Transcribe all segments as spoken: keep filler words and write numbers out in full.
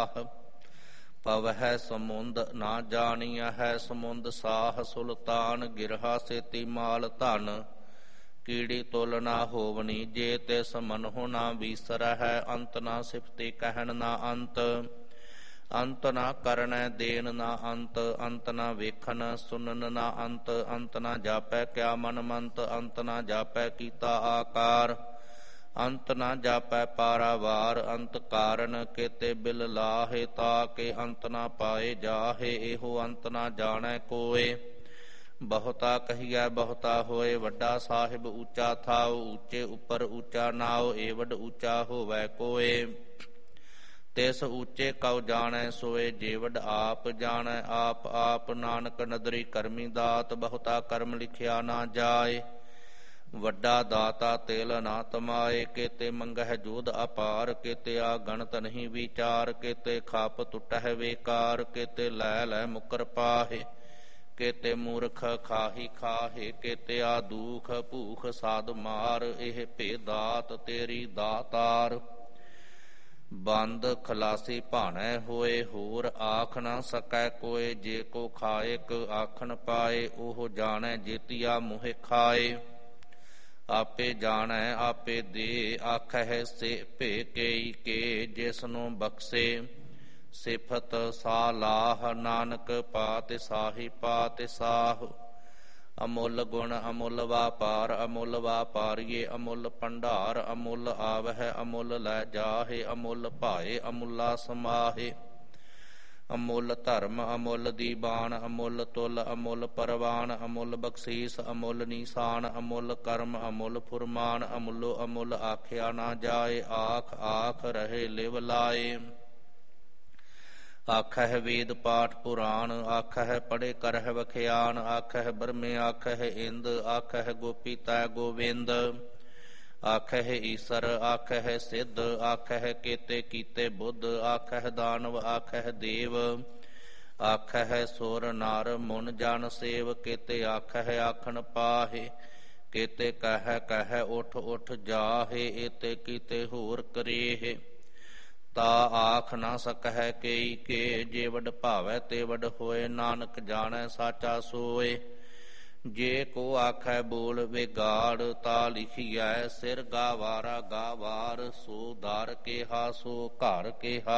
ਸਾਹ। ਪਵਹਿ ਸਮੁੰਦ ਨਾ ਜਾਣੀਐ ਸਮੁੰਦ ਸਾਹ। ਸੁਲਤਾਨ ਗਿਰਹਾ ਸੇਤੀ ਮਾਲ ਧਨ। ਕੀੜੀ ਤੁਲ ਨਾ ਹੋਵਨੀ ਜੇ ਤਿਸ ਮਨਹੁ ਨਾ ਵੀਸਰਹਿ। ਅੰਤ ਨਾ ਸਿਫਤੀ ਕਹਿਣ ਨਾ ਅੰਤ। ਅੰਤ ਨਾ ਕਰਨੈ ਦੇਨ ਨਾ ਅੰਤ। ਅੰਤ ਨਾ ਵੇਖਣ ਸੁਨਨ ਨਾ ਅੰਤ। ਅੰਤ ਨਾ ਜਾਪੈ ਕਿਆ ਮਨ ਮੰਤ। ਅੰਤ ਨਾ ਜਾਪੈ ਕੀਤਾ ਆਕਾਰ। ਅੰਤ ਨਾ ਜਾਪੈ ਪਾਰਾਵਾਰ। ਅੰਤ ਕਾਰਨ ਕੇਤੇ ਬਿਲ ਲਾਹੇ ਤਾਕੇ। ਅੰਤ ਨਾ ਪਾਏ ਜਾਹੇ ਇਹੋ ਅੰਤ ਨਾ ਜਾਣੈ ਕੋਏ। ਬਹੁਤਾ ਕਹੀਐ ਬਹੁਤਾ ਹੋਏ ਵੱਡਾ ਸਾਹਿਬ ਉੱਚਾ ਥਾਉ। ਉੱਚੇ ਉੱਪਰ ਉੱਚਾ ਨਾਉ ਏਵਡ ਉੱਚਾ ਹੋਵੈ ਕੋਏ। ਤਿਸ ਉੱਚੇ ਕਉ ਜਾਣੈ ਸੋਏ ਜੇਵਡ ਆਪ ਜਾਣੈ ਆਪ ਆਪ। ਨਾਨਕ ਨਦਰੀ ਕਰਮੀ ਦਾਤ ਬਹੁਤਾ ਕਰਮ ਲਿਖਿਆ ਨਾ ਜਾਏ। ਵੱਡਾ ਦਾਤਾ ਤਿਲ ਨਾ ਤਮਾਏ। ਕੇਤੇ ਮੰਗਹਿ ਜੋਧ ਅਪਾਰ। ਕੇਤੇ ਆ ਗਣਤ ਨਹੀਂ ਵਿਚਾਰ। ਕੇਤੇ ਖਾਪ ਟੁੱਟਹਿ ਵੇਕਾਰ। ਕੇਤੇ ਲੈ ਲੈ ਮੁਕਰ ਪਾਹੇ। ਕੇਤੇ ਮੂਰਖ ਖਾਹੀ ਖਾਹੇ। ਕੇਤੇ ਆ ਦੂਖ ਭੂਖ ਸਾਧ ਮਾਰ। ਇਹ ਭੇ ਦਾਤ ਤੇਰੀ ਦਾਤਾਰ। ਬੰਦ ਖਲਾਸੀ ਭਾਣੈ ਹੋਏ ਹੋਰ ਆਖ ਨਾ ਸਕੈ ਕੋਏ। ਜੇ ਕੋ ਖਾਇਕ ਆਖਣ ਪਾਏ ਉਹ ਜਾਣੈ ਜੇਤੀਆ ਮੋਹਿ ਖਾਏ। ਆਪੇ ਜਾਣੈ ਆਪੇ ਦੇ ਆਖਹਿ ਸੇ ਭੇ ਕੇਈ ਕੇ। ਜਿਸਨੂੰ ਬਖਸ਼ੇ ਸਿਫਤ ਸਾਲਾਹ। ਨਾਨਕ ਪਾਤਿ ਸਾਹੀ ਪਾਤਿ ਸਾਹ। ਅਮੁੱਲ ਗੁਣ ਅਮੁੱਲ ਵਾਪਾਰ ਅਮੁੱਲ ਵਾਪਾਰੀਏ ਅਮੁੱਲ ਭੰਡਾਰ। ਅਮੁੱਲ ਆਵਹਿ ਅਮੁੱਲ ਲੈ ਜਾਹੇ ਅਮੁੱਲ ਭਾਏ ਅਮੁੱਲਾ ਸਮਾਹੇ। ਅਮੁੱਲ ਧਰਮ ਅਮੁੱਲ ਦੀਬਾਨ ਅਮੁੱਲ ਤੁਲ ਅਮੁੱਲ ਪਰਵਾਨ। ਅਮੁੱਲ ਬਖਸ਼ੀਸ ਅਮੁੱਲ ਨੀਸਾਨ। ਅਮੁੱਲ ਕਰਮ ਅਮੁੱਲ ਫੁਰਮਾਨ। ਅਮੁੱਲੋ ਅਮੁੱਲ ਆਖਿਆ ਨਾ ਜਾਏ। ਆਖ ਆਖ ਰਹੇ ਲਿਵ ਲਾਏ। ਆਖਹਿ ਵੇਦ ਪਾਠ ਪੁਰਾਣ। ਆਖਹਿ ਪੜ੍ਹੇ ਕਰਹਿ ਵਖਿਆਨ। ਆਖਹਿ ਬ੍ਰਹਮੇ ਆਖਹਿ ਇੰਦ। ਆਖਹਿ ਗੋਪੀ ਤੈ ਗੋਵਿੰਦ। ਆਖਹਿ ਈਸਰ ਆਖਹਿ ਸਿੱਧ। ਆਖਹਿ ਕੇਤੇ ਕੀਤੇ ਬੁੱਧ। ਆਖਹਿ ਦਾਨਵ ਆਖਹਿ ਦੇਵ। ਆਖਹਿ ਸੁਰ ਨਰ ਮੁਨ ਜਨ ਸੇਵ। ਕੇਤੇ ਆਖਹਿ ਆਖਣ ਪਾਹੇ। ਕੇਤੇ ਕਹਿ ਕਹਿ ਉਠ ਉਠ ਜਾਹੇ। ਏਤੇ ਕੀਤੇ ਹੋਰ ਕਰੇਹ। ਤਾ ਆਖ ਨਾ ਸਕਹਿ ਕੇਈ ਕੇ। ਜੇ ਵਡ ਭਾਵੈ ਤੇ ਵਡ ਹੋਏ। ਨਾਨਕ ਜਾਣੈ ਸਾਚਾ ਸੋਏ। ਜੇ ਕੋ ਆਖੈ ਬੋਲ ਵਿਗਾੜ। ਤਾ ਲਿਖੀਐ ਸਿਰ ਗਾਵਾਰਾ ਗਾਵਾਰ। ਸੋ ਦਰ ਕੇਹਾ ਸੋ ਘਰ ਕੇਹਾ।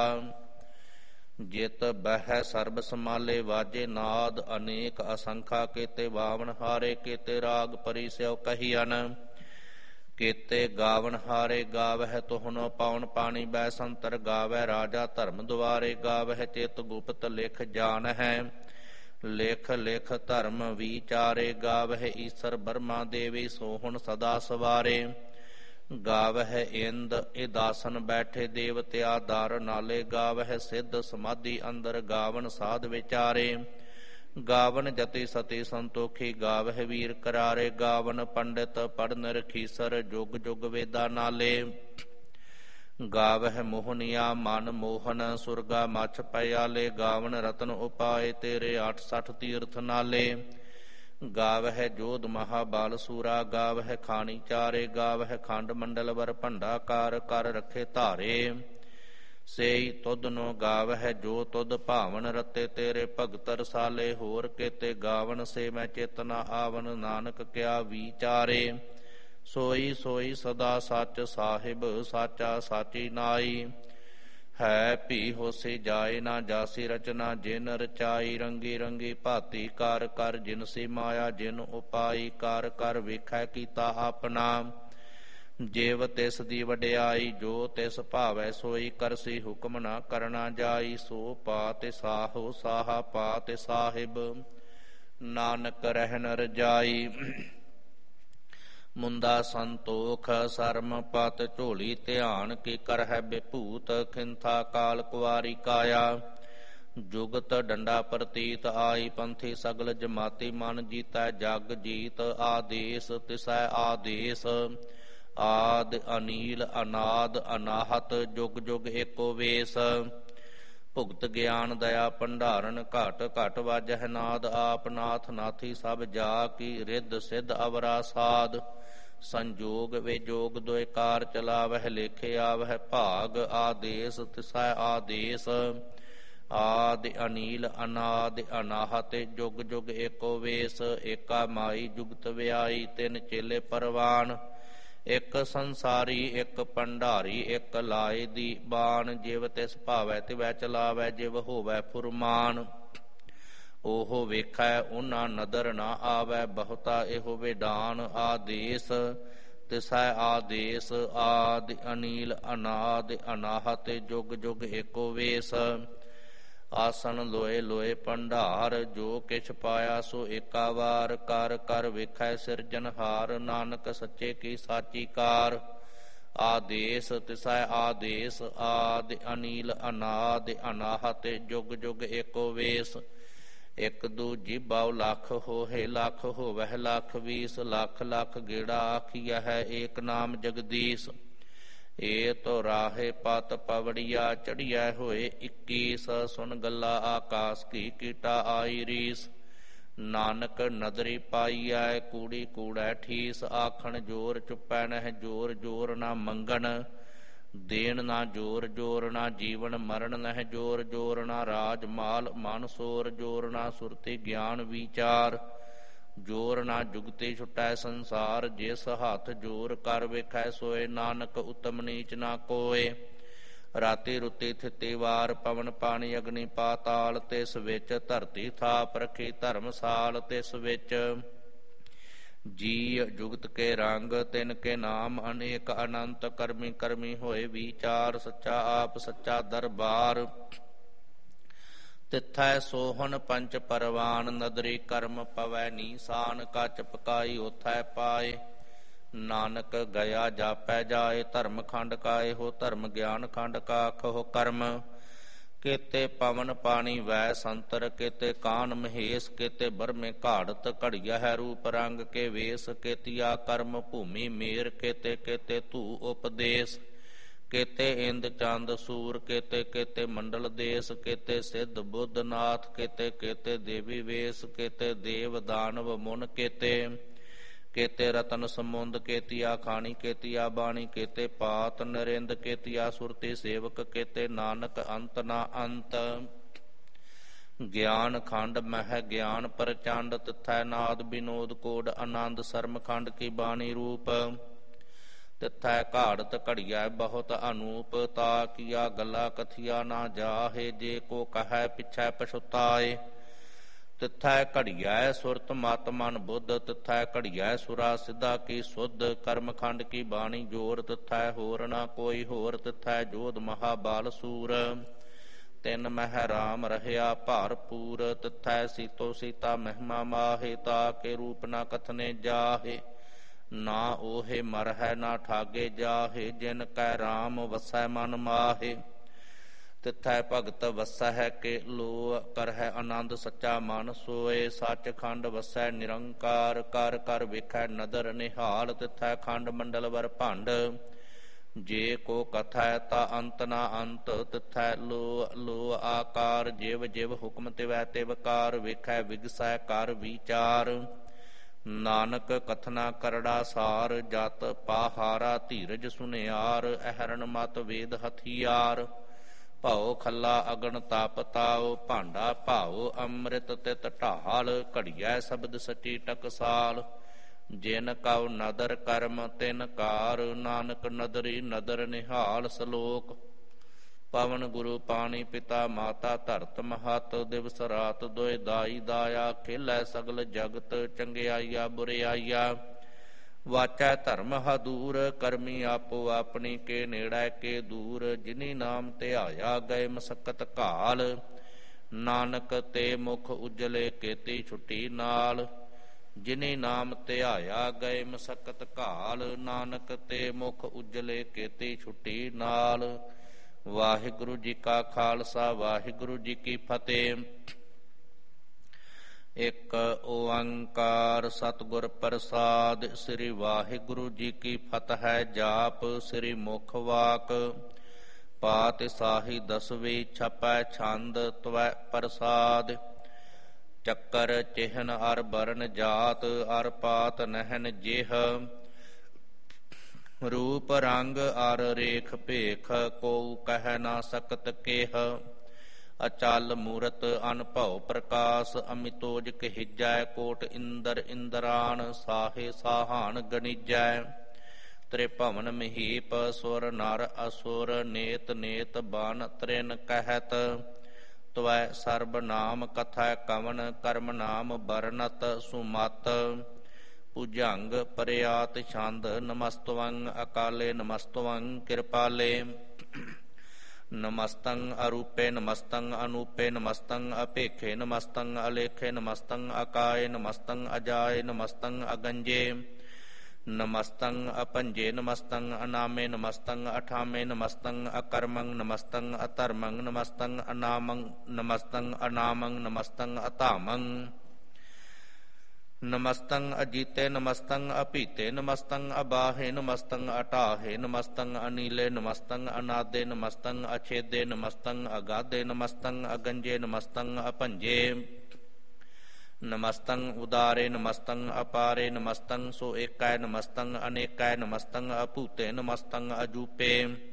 ਜਿਤ ਬਹਿ ਸਰਬ ਸਮਾਲੇ ਵਾਜੇ ਨਾਦ। ਅਨੇਕ ਅਸੰਖਾ ਕੇਤੇ ਬਾਵਨ ਹਾਰੇ। ਕੇਤੇ ਰਾਗ ਪਰੀ ਸਿਉ ਕਹੀਅਨ। ਕੇਤੇ ਗਾਵਨ ਹਾਰੇ ਗਾਵਹਿ ਤੁਹਨੋ ਪਾਉਣ ਪਾਣੀ ਬੈ ਸੰਤਰ। ਗਾਵੈ ਰਾਜਾ ਧਰਮ ਦੁਆਰੇ। ਗਾਵਹਿ ਚਿਤ ਗੁਪਤ ਲਿਖ ਜਾਣਹਿ। ਲਿਖ ਲਿਖ ਧਰਮ ਵਿਚਾਰੇ। ਗਾਵਹਿ ਈਸਰ ਬਰਮਾ ਦੇਵੀ ਸੋਹਣ ਸਦਾ ਸਵਾਰੇ। ਗਾਵਹਿ ਇੰਦ ਇਦਾਸਨ ਬੈਠੇ ਦੇਵਤਿਆ ਦਰ ਨਾਲੇ। ਗਾਵਹਿ ਸਿੱਧ ਸਮਾਧੀ ਅੰਦਰ। ਗਾਵਨ ਸਾਧ ਵਿਚਾਰੇ। ਗਾਵਨ ਜਤੀ ਸਤੀ ਸੰਤੋਖੀ। ਗਾਵਹਿ ਵੀਰ ਕਰਾਰੇ। ਗਾਵਨ ਪੰਡਿਤ ਪੜ੍ਹਨ ਰਖੀਸਰ। ਜੁਗ ਜੁਗ ਵੇਦਾ ਨਾਲੇ। ਗਾਵਹਿ ਮੋਹਨੀਆ ਮਨ ਮੋਹਨ। ਸੁਰਗਾ ਮਛ ਪਿਆਲੇ। ਗਾਵਨ ਰਤਨ ਉਪਾਏ ਤੇਰੇ ਅੱਠ ਸਠ ਤੀਰਥ ਨਾਲੇ। ਗਾਵਹਿ ਜੋਧ ਮਹਾਬਾਲ ਸੂਰਾ। ਗਾਵਹਿ ਖਾਣੀ ਚਾਰੇ। ਗਾਵਹਿ ਖੰਡ ਮੰਡਲ ਵਰ ਭੰਡਾ ਕਾਰ। ਕਰ ਰੱਖੇ ਧਾਰੇ। ਸੇਈ ਤੁਧ ਨੂੰ ਗਾਵਹਿ ਜੋ ਤੁਧ ਭਾਵਨ। ਰਤੇ ਤੇਰੇ ਭਗਤ ਰਸਾਲੇ। ਹੋਰ ਕੇਤੇ ਗਾਵਨ ਸੇ ਮੈਂ ਚਿਤ ਨ ਆਵਨ। ਨਾਨਕ ਕਿਆ ਵਿਚਾਰੇ। ਸੋਈ ਸੋਈ ਸਦਾ ਸੱਚ ਸਾਹਿਬ। ਸਾਚਾ ਸਾਚੀ ਨਾਈ। ਹੈ ਭੀ ਹੋਸੀ ਜਾਏ ਨਾ ਜਾਸੀ ਰਚਨਾ। ਜਿਨ ਰਚਾਈ ਰੰਗੀ ਰੰਗੀ ਭਾਤੀ। ਕਰ ਕਰ ਜਿਨਸੀ ਮਾਇਆ ਜਿਨ ਉਪਾਈ। ਕਰ ਕਰ ਵੇਖੈ ਕੀਤਾ ਆਪਣਾ। ਜਿਵ ਤਿਸ ਦੀ ਵਡਿਆਈ। ਜੋ ਤਿਸ ਭਾਵੈ ਸੋਈ ਕਰਸੀ। ਹੁਕਮ ਨਾ ਕਰਨਾ ਜਾਈ। ਸੋ ਪਾਤਿ ਸਾਹੋ ਸਾਹਾ ਪਾਤਿ ਸਾਹਿਬ। ਨਾਨਕ ਰਹਿਨ ਰਜਾਈ। ਮੁੰਦਾ ਸੰਤੋਖ ਸਰਮ ਪਤ ਝੋਲੀ ਧਿਆਨ। ਕੀ ਕਰਹਿ ਬਿਭੂਤ ਖਿੰਥਾ ਕਾਲ ਕੁਆਰੀ ਕਾਇਆ। ਜੁਗਤ ਡੰਡਾ ਪ੍ਰਤੀਤ ਆਈ। ਪੰਥੀ ਸਗਲ ਜਮਾਤੀ ਮਨ ਜੀਤੈ ਜਗ ਜੀਤ। ਆਦੇਸ ਤਿਸੈ ਆਦੇਸ। ਆਦ ਅਨੀਲ ਅਨਾਦ ਅਨਾਹਤ। ਜੁਗ ਜੁਗ ਏਕੋ ਵੇਸ। ਭੁਗਤ ਗਿਆਨ ਦਇਆ ਭੰਡਾਰਨ। ਘਟ ਘਟ ਵਾਜਹਿ ਨਾਦ। ਆਪ ਨਾਥ ਨਾਥੀ ਸਭ ਜਾ ਕੀ। ਰਿੱਧ ਸਿੱਧ ਅਵਰਾ ਸਾਧ। ਸੰਜੋਗ ਵਿਜੋਗ ਦੁਇ ਕਾਰ ਚਲਾਵਹਿ, ਲੇਖੇ ਆਵਹਿ ਭਾਗ ਆਦੇਸ ਤਿਸੈ ਆਦੇਸ। ਆਦਿ ਅਨੀਲ ਅਨਾਦਿ ਅਨਾਹਤ, ਜੁਗ ਜੁਗ ਏਕੋ ਵੇਸ। ਏਕਾ ਮਾਈ ਜੁਗਤ ਵਿਆਈ, ਤਿੰਨ ਚੇਲੇ ਪਰਵਾਨ। ਇੱਕ ਸੰਸਾਰੀ ਇੱਕ ਭੰਡਾਰੀ, ਇੱਕ ਲਾਏ ਦੀ ਬਾਣ। ਜਿਵ ਤਿਸ ਭਾਵੈ ਤਿਵੈ ਚਲਾਵੈ, ਜਿਵ ਹੋਵੈ ਫੁਰਮਾਨ। ਉਹ ਵੇਖੈ ਉਹਨਾਂ ਨਦਰ ਨਾ ਆਵੈ, ਬਹੁਤਾ ਇਹੋ ਵਿਡਾਨ। ਆਦੇਸ ਤਿਸੈ ਆਦੇਸ। ਆਦਿ ਅਨੀਲ ਅਨਾਦਿ ਅਨਾਹਤ, ਜੁਗ ਜੁਗ ਏਕੋ ਵੇਸ। ਆਸਣ ਲੋਏ ਲੋਏ ਭੰਡਾਰ, ਜੋ ਕਿਛ ਪਾਇਆ ਸੋ ਏਕਾ ਵਾਰ। ਕਰ ਕਰ ਵੇਖੈ ਸਿਰਜਨਹਾਰ, ਨਾਨਕ ਸੱਚੇ ਕੀ ਸਾਚੀ ਕਾਰ। ਆਦੇਸ ਤਿਸੈ ਆਦੇਸ। ਆਦਿ ਅਨੀਲ ਅਨਾਦਿ ਅਨਾਹਤ, ਜੁਗ ਜੁਗ ਏਕੋ ਵੇਸ। ਇੱਕ ਦੂ ਜੀਬਾਉ ਲੱਖ ਹੋਏ, ਲੱਖ ਹੋਵਹਿ ਲੱਖ ਵੀਸ। ਲੱਖ ਲੱਖ ਗੇੜਾ ਆਖੀਆ ਹੈ, ਏਕ ਨਾਮ ਜਗਦੀਸ਼। ਏ ਤੋ ਰਾਹੇ ਪਤ ਪਵੜੀਆ, ਚੜੀਐ ਹੋਏ ਇੱਕੀਸ। ਸੁਨ ਗੱਲਾ ਆਕਾਸ ਕੀ, ਕੀਟਾ ਆਈ ਰੀਸ। ਨਾਨਕ ਨਦਰੀ ਪਾਈਐ, ਕੂੜੀ ਕੂੜੈ ਠੀਸ। ਆਖਣ ਜੋਰ ਚੁੱਪੈ ਨਹਿ, ਜੋਰ ਜੋਰ ਨਾ ਮੰਗਣ। ਦੇਣ ਨਾ ਜੋਰ ਜੋਰ ਨਾ, ਜੀਵਨ ਮਰਨ ਨਹਿ ਜੋਰ ਜੋਰ ਨਾ। ਰਾਜ ਮਾਲ ਮਨ ਸੋਰ, ਜੋਰ ਨਾ ਸੁਰਤੀ ਗਿਆਨ ਵਿਚਾਰ। ਜੋਰ ਨਾ ਜੁਗਤੀ ਛੁਟੈ ਸੰਸਾਰ, ਜਿਸ ਹੱਥ ਜੋਰ ਕਰ ਵੇਖੈ ਸੋਏ। ਨਾਨਕ ਉਤਮ ਨੀਚ ਨਾ ਕੋਏ। ਰਾਤੀ ਰੁਤੀ ਥਿਤੀ ਵਾਰ, ਪਵਨ ਪਾਣੀ ਅਗਨੀ ਪਾਤਾਲ। ਤਿਸ ਵਿੱਚ ਧਰਤੀ ਥਾਪ ਰਖੀ, ਧਰਮਸਾਲ ਤਿਸ ਵਿੱਚ। ਜੀ ਜੁਗਤ ਕੇ ਰੰਗ, ਤਿਨ ਕੇ ਨਾਮ ਅਨੇਕ ਅਨੰਤ। ਕਰਮੀ ਕਰਮੀ ਹੋਏ ਵਿਚਾਰ, ਸੱਚਾ ਆਪ ਸੱਚਾ ਦਰਬਾਰ। ਤਿਥੈ ਸੋਹਣ ਪੰਚ ਪਰਵਾਨ, ਨਦਰੀ ਕਰਮ ਪਵੈ ਨੀਸਾਨ। ਕੱਚ ਪਕਾਈ ਉਥੈ ਪਾਏ, ਨਾਨਕ ਗਿਆ ਜਾਪੈ ਜਾਏ। ਧਰਮ ਖੰਡ ਕਾ ਇਹੋ ਧਰਮ, ਗਿਆਨ ਖੰਡ ਕਾ ਆਖੋ ਕਰਮ। ਕੇਤੇ ਪਵਨ ਪਾਣੀ ਵੈ ਸੰਤਰ, ਕੇਤੇ ਕਾਨ ਮਹੇਸ਼। ਕੇਤੇ ਬਰਮੇ ਘਾੜਤ, ਘੜੀਆ ਹੈ ਰੂਪ ਰੰਗ ਕੇ ਵੇਸ। ਕੇਤੀਆ ਕਰਮ ਭੂਮੀ ਮੇਰ, ਕੇਤੇ ਕੇਤੇ ਧੂ ਉਪਦੇਸ਼। ਕੇਤੇ ਇੰਦ ਚੰਦ ਸੂਰ, ਕੇਤੇ ਕੇਤੇ ਮੰਡਲ ਦੇਸ। ਕੇਤੇ ਸਿੱਧ ਬੁੱਧ ਨਾਥ, ਕੇਤੇ ਕੇਤੇ ਦੇਵੀ ਵੇਸ। ਕੇਤੇ ਦੇਵ ਦਾਨਵ ਮੁਨ, ਕੇਤੇ ਕੇਤੇ ਰਤਨ ਸਮੁੰਦ। ਕੇਤੀਆ ਖਾਣੀ ਕੇਤੀਆ ਬਾਣੀ, ਕੇਤੇ ਪਾਤ ਨਰਿੰਦ। ਕੇਤੀਆ ਸੁਰਤੀ ਸੇਵਕ, ਕੇਤੇ ਨਾਨਕ ਅੰਤ ਨਾ ਅੰਤ। ਗਿਆਨ ਖੰਡ ਮਹਿ ਗਿਆਨ ਪ੍ਰਚੰਡ, ਤਿਥੈ ਨਾਦ ਬਿਨੋਦ ਕੋਡ ਆਨੰਦ। ਸਰਮ ਖੰਡ ਕੀ ਬਾਣੀ ਰੂਪ, ਤਿਥੈ ਘਾੜਤ ਘੜੀਐ ਬਹੁਤ ਅਨੂਪ। ਤਾ ਕੀਆ ਗੱਲਾ ਕਥੀਆ ਨਾ ਜਾਹੇ, ਜੇ ਕੋ ਕਹੈ ਪਿਛੈ ਪਛੁਤਾਏ। ਤਿਥੈ ਘੜੀਐ ਸੁਰਤ ਮਤ ਮਨ ਬੁੱਧ, ਤਿਥੈ ਘੜੀਐ ਸੁਰਾ ਸਿੱਧਾ ਕੀ ਸੁਧ। ਕਰਮ ਖੰਡ ਕੀ ਬਾਣੀ ਜੋਰ, ਤਿਥੈ ਹੋਰ ਨਾ ਕੋਈ ਹੋਰ। ਤਿਥੈ ਜੋਧ ਮਹਾਬਾਲ ਸੂਰ, ਤਿਨ ਮਹਿ ਰਾਮ ਰਹਿਆ ਭਰਪੂਰ। ਤਿਥੈ ਸੀਤੋ ਸੀਤਾ ਮਹਿਮਾ ਮਾਹੇ, ਤਾ ਕੇ ਰੂਪ ਨਾ ਕਥਨੇ ਜਾਹੇ। ਨਾ ਓਹੇ ਮਰਹਿ ਨਾ ਠਾਗੇ ਜਾਹੇ, ਜਿਨ ਕੈ ਰਾਮ ਵਸੈ ਮਨ ਮਾਹੇ। ਤਿਥੈ ਭਗਤ ਵਸੈ ਕੇ ਲੋ, ਕਰਹਿ ਆਨੰਦ ਸੱਚਾ ਮਨ ਸੋਏ। ਸੱਚ ਖੰਡ ਵਸੈ ਨਿਰੰਕਾਰ, ਕਰ ਕਰ ਵੇਖੈ ਨਦਰ ਨਿਹਾਲ। ਤਿਥੈ ਖੰਡ ਮੰਡਲ ਵਰ ਭੰਡ, ਜੇ ਕੋ ਕਥੈ ਤਾ ਅੰਤ ਨਾ ਅੰਤ। ਤਿਥੈ ਲੋ ਲੋ ਆਕਾਰ, ਜਿਵ ਜਿਵ ਹੁਕਮ ਤਿਵੈ ਤਿਵ ਕਾਰ। ਵੇਖੈ ਵਿਗਸੈ ਕਰ ਵਿਚਾਰ, ਨਾਨਕ ਕਥਨਾ ਕਰੜਾ ਸਾਰ। ਜਤ ਪਾਹਾਰਾ ਧੀਰਜ ਸੁਨਿਆਰ, ਅਹਰਣ ਮਤ ਵੇਦ ਹਥਿਆਰ। ਭਉ ਖੱਲਾ ਅਗਨ ਤਪ ਤਾਉ, ਭਾਂਡਾ ਭਾਉ ਅੰਮ੍ਰਿਤ ਤਿਤ ਢਾਲ। ਘੜੀਐ ਸ਼ਬਦ ਸਚੀ ਟਕਸਾਲ, ਜਿਨ ਕਉ ਨਦਰ ਕਰਮ ਤਿਨ ਕਾਰ। ਨਾਨਕ ਨਦਰੀ ਨਦਰ ਨਿਹਾਲ। ਸਲੋਕ ਪਵਨ ਗੁਰੂ ਪਾਣੀ ਪਿਤਾ ਮਾਤਾ, ਧਰਤ ਮਹਤ ਦਿਵਸ ਰਾਤ ਦੋਇ ਦਾਈ ਦਾਇਆ। ਖੇਲੈ ਸਗਲ ਜਗਤ ਚੰਗਿਆਈਆ ਬੁਰਿਆਈਆ। ਵਾਚੈ ਧਰਮ ਹਦੂਰ, ਕਰਮੀ ਆਪੋ ਆਪਣੀ। ਕੇ ਨੇੜੈ ਕੇ ਦੂਰ, ਜਿਨੀ ਨਾਮ ਧਿਆਇਆ ਗਏ ਮਸਕਤ ਘਾਲ। ਨਾਨਕ ਤੇ ਮੁਖ ਉਜਲੇ, ਕੇਤੀ ਛੁੱਟੀ ਨਾਲ। ਜਿਨੀ ਨਾਮ ਧਿਆਇਆ ਗਏ ਮਸਕਤ ਘਾਲ। ਨਾਨਕ ਤੇ ਮੁਖ ਉਜਲੇ, ਕੇਤੀ ਛੁੱਟੀ ਨਾਲ। ਵਾਹਿਗੁਰੂ ਜੀ ਕਾ ਖਾਲਸਾ, ਵਾਹਿਗੁਰੂ ਜੀ ਕੀ ਫਤਿਹ। ਇੱਕ ਓੰਕਾਰ ਸਤਿਗੁਰ ਪ੍ਰਸਾਦ। ਸ੍ਰੀ ਵਾਹਿਗੁਰੂ ਜੀ ਕੀ ਫਤਿਹ। ਜਾਪ ਸ੍ਰੀ ਮੁਖ ਵਾਕ, ਪਾਤਿਸਾਹੀ ਦਸਵੀ। ਛਪੈ ਛੰਦ ਤਵੈ ਪ੍ਰਸਾਦ, ਚੱਕਰ ਚਿਹਨ ਅਰ ਬਰਨ ਜਾਤ। ਅਰ ਪਾਤ ਨਹਿਨ ਜਿਹ, ਰੂਪ ਰੰਗ ਅਰ ਰੇਖ ਭੇਖ, ਕੋ ਕਹਿ ਨਾ ਸਕਤ ਕੇਹ। ਅਚਲ ਮੂਰਤ ਅਨਭਉ ਪ੍ਰਕਾਸ਼, ਅਮਿਤੋਜ ਕਹਿਜੈ ਕੋਟ ਇੰਦਰ ਇੰਦਰਾਨ। ਸਾਹੇ ਸਾਹਾਨ ਗਣਿਜੈ ਤ੍ਰਿਭਵਨ ਮਹੀਪ, ਸੁਰ ਨਰ ਅਸੁਰ ਨੇਤ ਨੇਤ ਬਨ ਤ੍ਰਿਨ ਕਹਿਤ। ਤਵੈ ਸਰਬ ਨਾਮ ਕਥਾ ਕਵਨ, ਕਰਮ ਨਾਮ ਬਰਨਤ ਸੁਮਤ। ਭੁਜੰਗ ਪਰਿਆਤ ਛੰਦ, ਨਮਸਤਵੰ ਅਕਾਲੇ ਨਮਸਤਵੰ ਕਿਰਪਾਲੇ। ਨਮਸਤੰ ਅਰੂਪੇ ਨਮਸਤੰ ਅਨੂਪੇ ਨਮਸਤੰ ਅਭੇਖੇ ਨਮਸਤੰ ਅਲੇਖੇ ਨਮਸਤੰ ਅਕਾਏ ਨਮਸਤੰ ਅਜਾਏ ਨਮਸਤੰ ਅਗੰਜੇ। ਨਮਸਤੰ ਅਪੰਜੇ ਨਮਸਤੰ ਅਨਾਮੇ ਨਮਸਤੰ ਅਠਾਮੇ ਨਮਸਤੰ ਅਕਰਮੰ ਨਮਸਤੰ ਅਧਰਮੰ ਨਮਸਤੰ ਅਨਾਮੰ ਨਮਸਤੰ ਅਨਾਮੰ ਨਮਸਤੰ ਅਧਾਮੰ। ਨਮਸਤੰ ਅਜੀਤੇ ਨਮਸਤੰ ਅਭੀਤੇ ਨਮਸਤੰ ਅਬਾਹੇ ਨਮਸਤੰ ਅਟਾਹੇ ਨਮਸਤੰ ਅਨੀਲੇ ਨਮਸਤੰ ਅਨਾਦੇ ਨਮਸਤੰ ਅਛੇਦੇ ਨਮਸਤੰ ਅਗਾਧੇ ਨਮਸਤੰ ਅਗੰਜੇ ਨਮਸਤੰ ਅਭੰਜੇ। ਨਮਸਤੰ ਉਦਾਰੇ ਨਮਸਤੰ ਅਪਾਰੇ ਨਮਸਤੰ ਸੋ ਏਕੈ ਨਮਸਤੰ ਅਨੇਕੈ ਨਮਸਤੰ ਅਭੂਤੇ ਨਮਸਤੰ ਅਜੂਪੇ।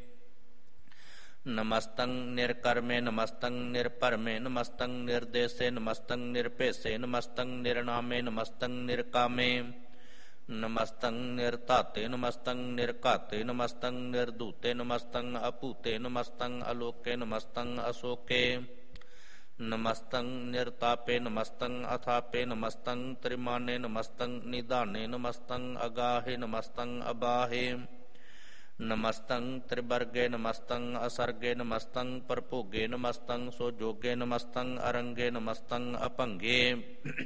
ਨਮਸਤੰ ਨਿਰਕਰਮੇ ਨਮਸਤੰ ਨਿਰਭਰਮੇ ਨਮਸਤੰ ਨਿਰਦੇਸੇ ਨਮਸਤੰ ਨਿਰਭੇਸੇ ਨਮਸਤੰ ਨਿਰਨਾਮੇ ਨਮਸਤੰ ਨਿਰਕਾਮੇ। ਨਮਸਤੰ ਨਿਰਧਾਤੇ ਨਮਸਤੰ ਨਿਰਘਾਤੇ ਨਮਸਤੰ ਨਿਰਧੂਤੇ ਨਮਸਤੰ ਅਭੂਤੇ ਨਮਸਤੰ ਅਲੋਕੇ ਨਮਸਤੰ ਅਸੋਕੇ। ਨਮਸਤੰ ਨਿਰਤਾਪੇ ਨਮਸਤੰ ਅਥਾਪੇ ਨਮਸਤੰ ਤ੍ਰਿਮਾਨੇ ਨਮਸਤੰ ਨਿਧਾਨੇ ਨਮਸਤੰ ਅਗਾਹੇ ਨਮਸਤੰ ਅਬਾਹੇ। ਨਮਸਤੰ ਤ੍ਰਿਵਰਗੇ ਨਮਸਤੰ ਅਸਰਗੇ ਨਮਸਤੰ ਪਰਭੋਗੇ ਨਮਸਤੰ ਸੋਜੋਗੇ ਨਮਸਤੰ ਅਰੰਗੇ ਨਮਸਤੰ ਅਭੰਗੇ।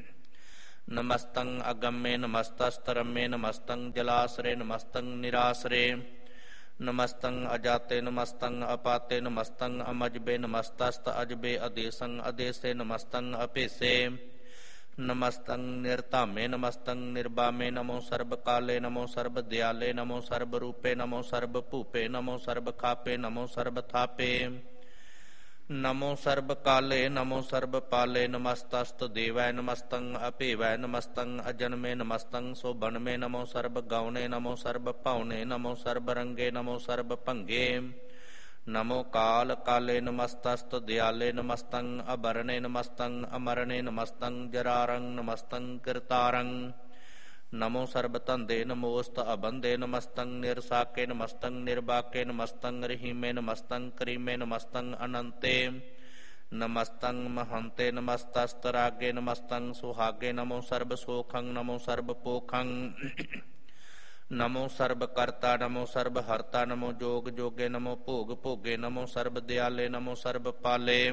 ਨਮਸਤੰ ਅਗੰਮੇ ਨਮਸਤਸਤਰਮੇ ਨਮਸਤੰ ਜਲਾਸਰੇ ਨਮਸਤੰ ਨਿਰਾਸਰੇ। ਨਮਸਤੰ ਅਜਾਤੇ ਨਮਸਤੰ ਅਪਾਤੇ ਨਮਸਤੰ ਅਮਜਬੇ ਨਮਸਤਸਤ ਅਜਬੇ ਅਦੇਸੰ ਅਦੇਸੇ ਨਮਸਤੰ ਅਭੇਸੇ। ਨਮਸਤੰ ਨਿਰਧਾਮੇ ਨਮਸਤੰ ਨਿਰਬਾਮੇ ਨਮੋ ਸਰਬ ਕਾਲੇ ਨਮੋ ਸਰਬ ਦਿਆਲੇ ਨਮੋ ਸਰਬ ਰੂਪੇ ਨਮੋ ਸਰਬ ਭੂਪੇ ਨਮੋ ਸਰਬ ਖਾਪੇ ਨਮੋ ਸਰਬ ਥਾਪੇ। ਨਮੋ ਸਰਬ ਕਾਲੇ ਨਮੋ ਸਰਬ ਪਾਲੇ ਨਮਸਤਸਤ ਦੇਵੈ ਨਮਸਤੰ ਅਭੇਵੈ ਨਮਸਤੰ ਅਜਨਮੇ ਨਮਸਤੰ ਸੋਬਨਮੇ ਨਮੋ ਸਰਬ ਗਾਉਣੇ ਨਮੋ ਸਰਬ ਭਾਉਣੇ ਨਮੋ ਸਰਬ ਰੰਗੇ ਨਮੋ ਸਰਬ ਭੰਗੇ। ਨਮੋ ਕਾਲ ਕਾਲੇ ਨਮਸਤਸਤ ਦਿਆਲੇ ਨਮਸਤੰ ਅਬਰਣੇ ਨਮਸਤੰ ਅਮਰਣੇ ਨਮਸਤੰ ਜਰਾਰੰ ਨਮਸਤੰ ਕਿਰਤਾਰੰ। ਨਮੋ ਸਰਬ ਧੰਦੇ ਨਮੋਸਤ ਅਬੰਦੇ ਨਮਸਤੰ ਨਿਰਸਾਕੇ ਨਮਸਤੰ ਨਿਰਬਾਕੇ ਨਮਸਤੰ ਰਹੀਮੇ ਨਮਸਤੰ ਕਰੀਮੇ ਨਮਸਤੰ ਅਨੰਤੇ। ਨਮਸਤੰ ਮਹੰਤੇ ਨਮਸਤਸਤ ਰਾਗੇ ਨਮਸਤੰ ਸੁਹਾਗੇ ਨਮੋ ਸਰਬ ਸੋਖੰ ਨਮੋ ਸਰਬ ਪੋਖੰ। ਨਮੋ ਸਰਬ ਕਰਤਾ ਨਮੋ ਸਰਬ ਹਰਤਾ ਨਮੋ ਜੋਗ ਜੋਗੇ ਨਮੋ ਭੋਗ ਭੋਗੇ ਨਮੋ ਸਰਬ ਦਿਆਲੇ ਨਮੋ ਸਰਬ ਪਾਲੇ।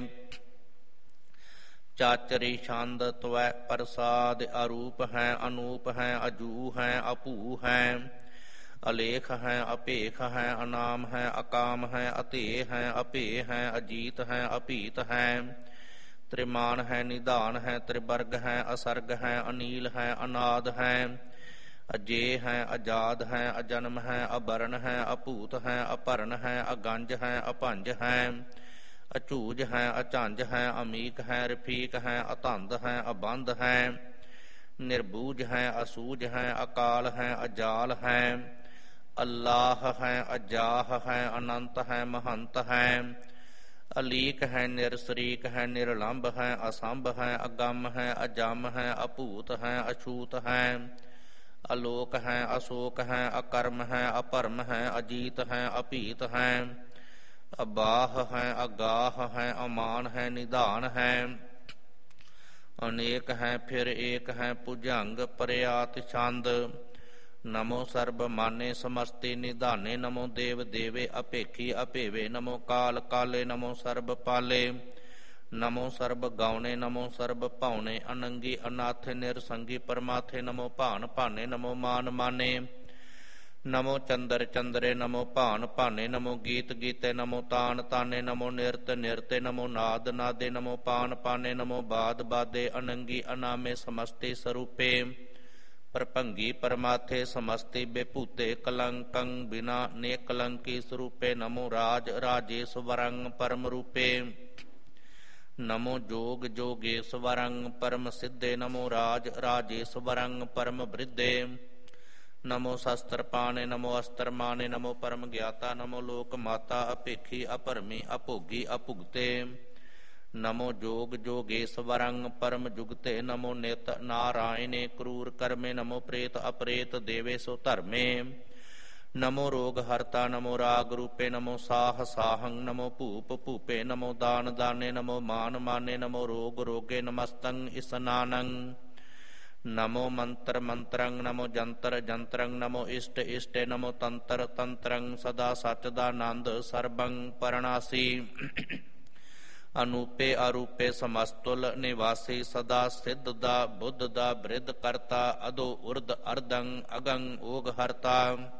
ਚਾਚਰੀ ਛੰਦ ਤਵੈ ਪ੍ਰਸਾਦ ਅਰੂਪ ਹੈ ਅਨੂਪ ਹੈ ਅਜੂ ਹੈ ਅਭੂ ਹੈ। ਅਲੇਖ ਹੈ ਅਭੇਖ ਹੈ ਅਨਾਮ ਹੈ ਅਕਾਮ ਹੈ ਅਤੇਹ ਹੈ ਅਭੇ ਹੈ ਅਜੀਤ ਹੈ ਅਭੀਤ ਹੈ। ਤ੍ਰਿਮਾਨ ਹੈ ਨਿਧਾਨ ਹੈ ਤ੍ਰਿਵਰਗ ਹੈ ਅਸਰਗ ਹੈ ਅਨੀਲ ਹੈ ਅਨਾਦ ਹੈ। ਅਜੇ ਹੈ ਅਜਾਦ ਹੈ ਅਜਨਮ ਹੈ ਅਬਰਨ ਹੈ ਅਭੂਤ ਹੈ ਅਭਰਨ ਹੈ ਅਗੰਜ ਹੈ ਅਭੰਜ ਹੈ। ਅਝੂਜ ਹੈ ਅਝੰਜ ਹੈ ਅਮੀਕ ਹੈ ਰਫੀਕ ਹੈ ਅਤੰਦ ਹੈ ਅਬੰਧ ਹੈ। ਨਿਰਬੂਜ ਹੈ ਅਸੂਜ ਹੈ ਅਕਾਲ ਹੈ ਅਜਾਲ ਹੈ। ਅੱਲਾਹ ਹੈ ਅਜਾਹ ਹੈ ਅਨੰਤ ਹੈ ਮਹੰਤ ਹੈ। ਅਲੀਕ ਹੈ ਨਿਰਸਰੀਕ ਹੈ ਨਿਰਲੰਭ ਹੈ ਅਸੰਭ ਹੈ ਅਗੰਮ ਹੈ ਅਜਮ ਹੈ ਅਭੂਤ ਹੈ ਅਛੂਤ ਹੈ। ਅਲੋਕ ਹੈ ਅਸ਼ੋਕ ਹੈ ਅਕਰਮ ਹੈ ਅਭਰਮ ਹੈ ਅਜੀਤ ਹੈ ਅਭੀਤ ਹੈ। ਅਬਾਹ ਹੈ ਅਗਾਹ ਹੈ ਅਮਾਨ ਹੈ ਨਿਧਾਨ ਹੈ। ਅਨੇਕ ਹੈ ਫਿਰ ਏਕ ਹੈ ਭੁਜੰਗ ਪਰਿਆਤ ਛੰਦ। ਨਮੋ ਸਰਬ ਮਾਨੇ ਸਮਸਤੀ ਨਿਧਾਨੇ ਨਮੋ ਦੇਵ ਦੇਵੇ ਅਭੇਖੀ ਅਭੇਵੇ ਨਮੋ ਕਾਲ ਕਾਲੇ ਨਮੋ ਸਰਬ ਪਾਲੇ। ਨਮੋ ਸਰਬ ਗਾਉਣੇ ਨਮੋ ਸਰਬ ਭਾਉਣੇ ਅਨੰਗੀ ਅਨਾਥੇ ਨਿਰਸੰਗੀ ਪਰਮਾਥੇ ਨਮੋ ਭਾਨ ਭਾਨੇ ਨਮੋ ਮਾਨ ਮਾਨੇ। ਨਮੋ ਚੰਦਰ ਚੰਦਰੇ ਨਮੋ ਭਾਨ ਭਾਨੇ ਨਮੋ ਗੀਤ ਗੀਤੇ ਨਮੋ ਤਾਨ ਤਾਨੇ ਨਮੋ ਨਿਰਤ ਨਿਰਤੇ ਨਮੋ ਨਾਦ ਨਾਦੇ ਨਮੋ ਪਾਨ ਪਾਨੇ ਨਮੋ ਬਾਦ ਬਾਦੇ ਅਨੰਗੀ ਅਨਾਮੇ ਸਮਸਤੀ ਸਰੂਪੇ। ਪਰਭੰਗੀ ਪਰਮਾਥੇ ਸਮਸਤੀ ਬੇਭੂਤੇ ਕਲੰਕੰ ਬਿਨਾ ਨੇ ਕਲੰਕੀ ਸਰੂਪੇ ਨਮੋ ਰਾਜ ਰਾਜੇਸ਼ਵਰੰ ਪਰਮ ਰੂਪੇ। ਨਮੋ ਜੋਗ ਜੋਗੇਸ਼ਵਰੰ ਪਰਮ ਸਿੱਧੇ ਨਮੋ ਰਾਜ ਰਾਜੇਸ਼ਵਰੰ ਪਰਮ ਬ੍ਰਿਧੇ। ਨਮੋ ਸ਼ਸਤਰ ਪਾਣੇ ਨਮੋ ਅਸਤਰ ਮਾਨੇ ਨਮੋ ਪਰਮ ਗਿਆਤਾ ਨਮੋ ਲੋਕ ਮਾਤਾ ਅਪੇਖੀ ਅਪਰਮੀ ਅਭੋਗੀ ਅਭੁਗਤੇ ਨਮੋ ਜੋਗ ਜੋਗੇਸ਼ਵਰੰ ਪਰਮ ਜੁਗਤੇ ਨਮੋ ਨਿਤ ਨਾਰਾਇਣੇ ਕਰੂਰ ਕਰਮੇ ਨਮੋ ਪ੍ਰੇਤ ਅਪਰੇਤ ਦੇਵੇ ਸੋ ਧਰਮੇ ਨਮੋ ਰੋਗ ਹਰਤਾ ਨਮੋ ਰਾਗ ਰੂਪੇ ਨਮੋ ਸਾਹ ਸਾਹੰ ਨਮੋ ਭੂਪ ਭੂਪੇ ਨਮੋ ਦਾਨ ਦਾਨੇ ਨਮੋ ਮਾਨ ਮਾਨੇ ਨਮੋ ਰੋਗ ਰੋਗੇ ਨਮਸਤੰ ਇਸਨਾਨੰ ਨਮੋ ਮੰਤਰ ਮੰਤਰੰ ਨਮੋ ਜੰਤਰ ਜੰਤਰੰ ਨਮੋ ਇਸ਼ਟ ਇਸ਼ਟੇ ਨਮੋ ਤੰਤਰ ਤੰਤਰੰ ਸਦਾ ਸਚ ਦਾ ਆਨੰਦ ਸਰਬੰ ਪਰਣਾਸੀ ਅਨੂਪੇ ਅਰੂਪੇ ਸਮਸਤੁਲ ਨਿਵਾਸੀ ਸਦਾ ਸਿੱਧ ਦਾ ਬੁੱਧ ਦਾ ਬ੍ਰਿਧ ਕਰਤਾ ਅਦੋ ਉਰਦ ਅਰਦੰ ਅਗੰ ਓਗ ਹਰਤਾ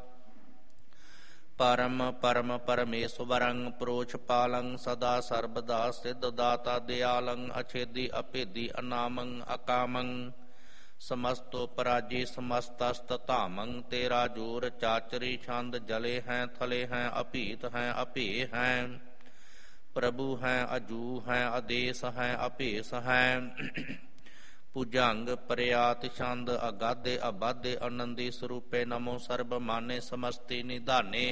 ਪਰਮ ਪਰਮ ਪਰਮੇਸ਼ਵਰੰ ਪ੍ਰੋਛ ਪਾਲੰ ਸਦਾ ਸਰਬਦਾ ਸਿੱਧ ਦਾਤਾ ਦਿਆਲੰ ਅਛੇਦੀ ਅਭੇਦੀ ਅਨਾਮੰ ਅਕਾਮੰ ਸਮਸਤੋ ਪਰਾਜੀ ਸਮਸਤਸਤ ਧਾਮੰ ਤੇਰਾ ਜੋਰ ਚਾਚਰੀ ਛੰਦ ਜਲੇ ਹੈ ਥਲੇ ਹੈ ਅਭੀਤ ਹੈ ਅਭੇ ਹੈ ਪ੍ਰਭੂ ਹੈ ਅਜੂ ਹੈ ਆਦੇਸ ਹੈ ਅਭੇਸ ਹੈ ਭੁਜੰਗ ਪ੍ਰਿਆਤ ਛੰਦ ਅਗਾਧੇ ਅਬਾਧੇ ਆਨੰਦੀ ਸਰੂਪੇ ਨਮੋ ਸਰਬ ਮਾਨੇ ਸਮਸਤੀ ਨਿਧਾਨੇ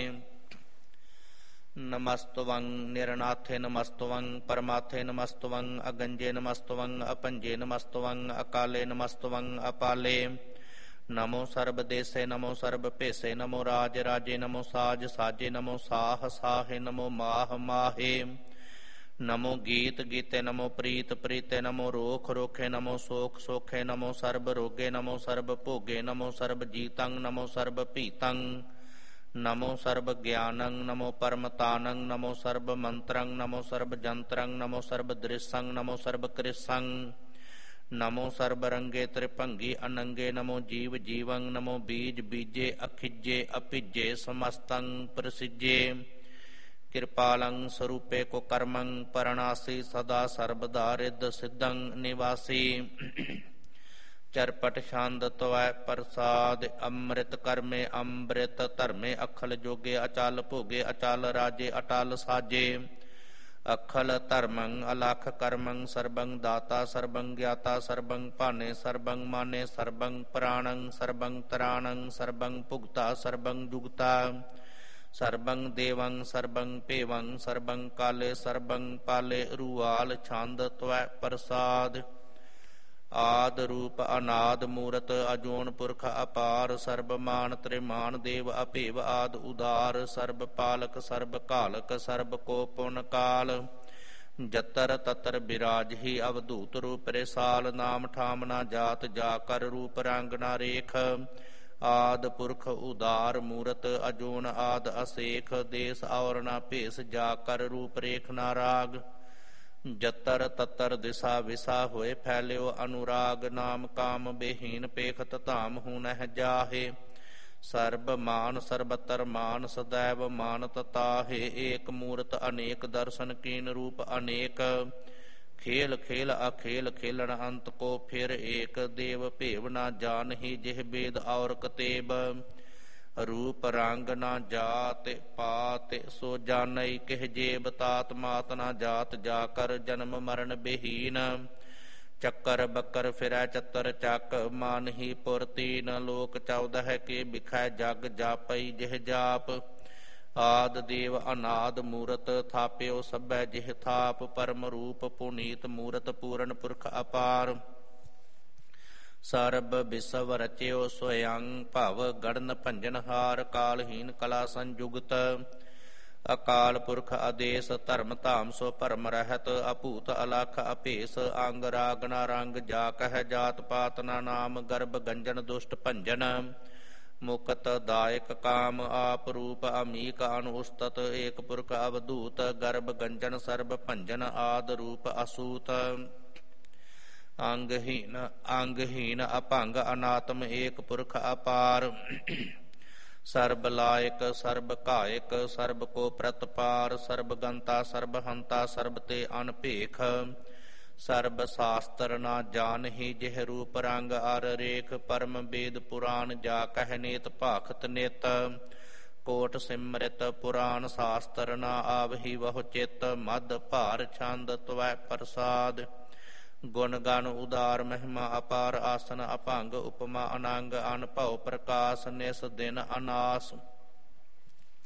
ਨਮਸਤਵੰ ਨਿਰਨਾਥੇ ਨਮਸਤਵੰ ਪਰਮਾਥੇ ਨਮਸਤਵੰ ਅਗੰਜੇ ਨਮਸਤਵੰ ਅਪੰਜੇ ਨਮਸਤਵੰ ਅਕਾਲੇ ਨਮਸਤਵੰ ਅਪਾਲੇ ਨਮੋ ਸਰਬ ਦੇਸੇ ਨਮੋ ਸਰਬ ਭੇਸੇ ਨਮੋ ਰਾਜ ਰਾਜੇ ਨਮੋ ਸਾਜ ਸਾਜੇ ਨਮੋ ਸਾਹ ਸਾਹੇ ਨਮੋ ਮਾਹ ਮਾਹੇ ਨਮੋ ਗੀਤ ਗੀਤੇ ਨਮੋ ਪ੍ਰੀਤ ਪ੍ਰੀਤੇ ਨਮੋ ਰੋਖ ਰੋਖੇ ਨਮੋ ਸੋਖ ਸੋਖੇ ਨਮੋ ਸਰਬ ਰੋਗੇ ਨਮੋ ਸਰਬ ਭੋਗੇ ਨਮੋ ਸਰਬ ਜੀਤੰ ਨਮੋ ਸਰਬ ਭੀਤੰ ਨਮੋ ਸਰਬ ਗਿਆਨੰ ਨਮੋ ਪਰਮਤਾਨੰ ਨਮੋ ਸਰਬ ਮੰਤਰੰ ਨਮੋ ਸਰਬ ਜੰਤਰੰ ਨਮੋ ਸਰਬ ਦ੍ਰਿਸ਼ੰ ਨਮੋ ਸਰਬ ਕ੍ਰਿਸ਼ੰ ਨਮੋ ਸਰਬ ਰੰਗੇ ਤ੍ਰਿਭੰਗੀ ਅਨੰਗੇ ਨਮੋ ਜੀਵ ਜੀਵੰ ਨਮੋ ਬੀਜ ਬੀਜੇ ਅਖਿਜੇ ਅਭਿਜੇ ਸਮਸਤੰ ਪ੍ਰਸਿਜੇ ਕਿਰਪਾਲੰ ਸਰੂਪੇ ਕੋ ਕਰਮੰ ਪਰਣਾਸੀ ਸਦਾ ਸਰਬਦਾ ਰਿੱਧ ਸਿੱਧੰ ਨਿਵਾਸੀ ਚਰਪਟ ਛੰਦ ਤਵੈ ਪ੍ਰਸਾਦ ਅੰਮ੍ਰਿਤ ਕਰਮੇ ਅੰਮ੍ਰਿਤ ਧਰਮੇ ਅਖਲ ਜੋਗੇ ਅਚਲ ਭੋਗੇ ਅਚਲ ਰਾਜੇ ਅਟਲ ਸਾਜੇ ਅਖਲ ਧਰਮੰ ਅਲਖ ਕਰਮੰ ਸਰਬੰ ਦਾਤਾ ਸਰਬੰ ਗਿਆਤਾ ਸਰਬੰ ਭਾਨੇ ਸਰਬੰ ਮਾਨੇ ਸਰਬੰ ਪ੍ਰਾਣੰ ਸਰਬੰ ਤਰਾਣੰ ਸਰਬੰ ਭੁਗਤਾ ਸਰਬੰ ਜੁਗਤਾ ਸਰਬੰ ਦੇਵੰ ਸਰਬੰ ਭੇਵੰ ਸਰਬੰ ਕਾਲੇ ਸਰਬੰ ਪਾਲੇ ਰੂਆਲ ਛੰਦ ਤਵੈ ਪ੍ਰਸਾਦ ਆਦ ਰੂਪ ਅਨਾਦ ਮੂਰਤ ਅਜੋਨ ਪੁਰਖ ਅਪਾਰ ਸਰਬ ਮਾਨ ਤ੍ਰਿਮਾਨ ਦੇਵ ਅਭੇਵ ਆਦ ਉਦਾਰ ਸਰਬ ਪਾਲਕ ਸਰਬ ਕਾਲਕ ਸਰਬ ਕੋ ਪੁਨ ਕਾਲ ਜਤਰ ਤਤਰ ਬਿਰਾਜ ਹੀ ਅਵਧੂਤ ਰੂਪ ਰਿਸਾਲ ਨਾਮ ਠਾਮ ਨਾ ਜਾਤ ਜਾ ਕਰ ਰੂਪ ਰੰਗ ਨਾ ਰੇਖ ਆਦ ਪੁਰਖ ਉਦਾਰ ਮੂਰਤ ਅਜੋਨ ਆਦ ਅਸੇਖ ਦੇਸ ਔਰ ਨਾ ਭੇਸ ਜਾ ਕਰ ਰੂਪ ਰੇਖ ਨਾ ਰਾਗ ਜਤਰ ਤਤਰ ਦਿਸਾ ਵਿਸਾ ਹੋਏ ਫੈਲਿਓ ਅਨੁਰਾਗ ਨਾਮ ਕਾਮ ਬੇਹੀਨ ਪੇਖਤ ਧਾਮ ਹੁਨਹਿ ਜਾਹੇ ਸਰਬ ਮਾਨ ਸਰਬਤਰ ਮਾਨ ਸदैव ਮਾਨਤ ਤਾਹੇ ਏਕ ਮੂਰਤ ਅਨੇਕ ਦਰਸ਼ਨ ਕੀਨ ਰੂਪ ਅਨੇਕ ਖੇਲ ਖੇਲ ਅਖੇਲ ਖੇਲਣ ਅੰਤ ਕੋ ਫਿਰ ਏਕ ਦੇਵ ਭੇਵ ਨਾ ਜਾਨਹੀ ਜਿਹ ਬੇਦ ਔਰ ਕਤੇਬ ਰੂਪ ਰੰਗ ਨਾ ਜਾਤ ਪਾਤ ਸੋ ਜਾਣਈ ਕਿਹ ਜੇਬ ਤਾਤ ਮਾਤ ਨਾ ਜਾਤ ਜਾ ਕਰ ਜਨਮ ਮਰਨ ਬਹੀਨ ਚੱਕਰ ਬੱਕਰ ਫਿਰੈ ਚਤਰ ਚੱਕ ਮਾਨਹੀ ਪੁਰ ਤੀਨ ਲੋਕ ਚੌਦਹ ਕੇ ਬਿਖੈ ਜਗ ਜਾਪਈ ਜਿਹ ਜਾਪ ਆਦ ਦੇਵ ਅਨਾਦ ਮੂਰਤ ਥਾਪਿਓ ਸਭੈ ਜਿਹ ਥਾਪ ਪਰਮ ਰੂਪ ਪੁਨੀਤ ਮੂਰਤ ਪੂਰਨ ਪੁਰਖ ਅਪਾਰ ਸਰਬ ਬਿਸਵ ਰਚਿਓ ਸੋਯੰ ਭਵ ਗੜਨ ਭੰਜਨ ਹਾਰ ਕਾਲਹੀਨ ਕਲਾ ਸੰਜੁਗਤ ਅਕਾਲ ਪੁਰਖ ਆਦੇਸ ਧਰਮ ਧਾਮ ਸੋ ਭਰਮ ਰਹਿਤ ਅਭੂਤ ਅਲਖ ਅਭੇਸ ਅੰਗ ਰਾਗ ਨਾ ਰੰਗ ਜਾ ਕਹਿ ਜਾਤ ਪਾਤ ਨਾ ਨਾਮ ਗਰਭ ਗੰਜਨ ਦੁਸ਼ਟ ਭੰਜਨ ਮੁਕਤ ਦਾਇਕ ਕਾਮ ਆਪ ਰੂਪ ਅਮੀਕ ਅਨੁਸਤਤ ਏਕ ਪੁਰਖ ਅਵਧੂਤ ਗਰਭ ਗੰਜਨ ਸਰਬ ਭੰਜਨ ਆਦ ਰੂਪ ਅਸੂਤ ਅੰਗਹੀਨ ਅੰਗਹੀਨ ਅਭੰਗ ਅਨਾਤਮ ਏਕ ਪੁਰਖ ਅਪਾਰ ਸਰਬ ਲਾਇਕ ਸਰਬ ਕਾਇਕ ਸਰਬ ਕੋ ਪ੍ਰਤਪਾਰ ਸਰਬ ਗੰਤਾ ਸਰਬ ਹੰਤਾ ਸਰਬ ਤੇ ਅਨਭੇਖ ਸਰਬ ਸ਼ਾਸਤਰ ਨਾ ਜਾਣਹੀ ਜਿਹ ਰੂਪ ਰੰਗ ਅਰ ਰੇਖ ਪਰਮ ਵੇਦ ਪੁਰਾਨ ਜਾ ਕਹਿ ਨੇਤ ਭਾਖਤ ਨਿਤ ਕੋਟ ਸਿਮਰਿਤ ਪੁਰਾਨ ਸ਼ਾਸਤਰ ਨਾ ਆਵਹੀ ਬਹੁ ਚਿਤ ਮਦ ਭਾਰ ਛੰਦ ਤਵੈ ਪ੍ਰਸਾਦ ਗੁਣ ਗਨ ਉਦਾਰ ਮਹਿਮਾ ਅਪਾਰ ਆਸਨ ਅਭੰਗ ਉਪਮਾ ਅਨੰਗ ਅਨਭਉ ਪ੍ਰਕਾਸ਼ ਨਿਸ ਦਿਨ ਅਨਾਸ